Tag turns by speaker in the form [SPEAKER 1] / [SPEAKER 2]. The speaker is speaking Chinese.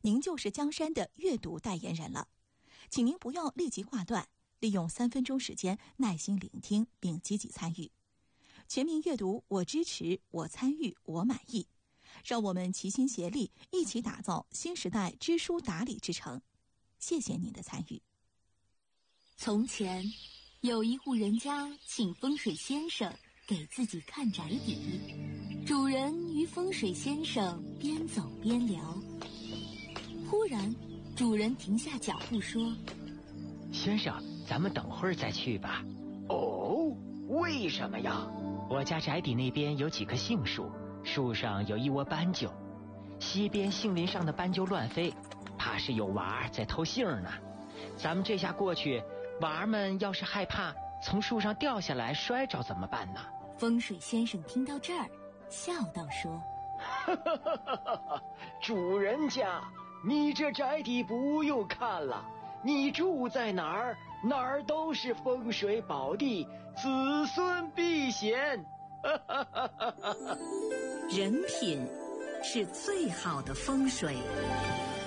[SPEAKER 1] 您就是江山的阅读代言人了。请您不要立即挂断，利用3分钟时间耐心聆听并积极参与。全民阅读，我支持，我参与，我满意。让我们齐心协力，一起打造新时代知书达理之城。谢谢您的参与。
[SPEAKER 2] 从前，有一户人家请风水先生给自己看宅邸。主人与风水先生边走边聊，忽然，主人停下脚步说：“
[SPEAKER 3] 先生，咱们等会儿再去吧。”
[SPEAKER 4] 哦，为什么呀？
[SPEAKER 3] 我家宅邸那边有几棵杏树，树上有一窝斑鸠，西边杏林上的斑鸠乱飞，怕是有娃儿在偷杏呢。咱们这下过去，娃儿们要是害怕从树上掉下来摔着怎么办呢？
[SPEAKER 2] 风水先生听到这儿，笑道说：“
[SPEAKER 4] 主人家，你这宅邸不用看了，你住在哪儿，哪儿都是风水宝地，子孙避险。”
[SPEAKER 5] 人品是最好的风水。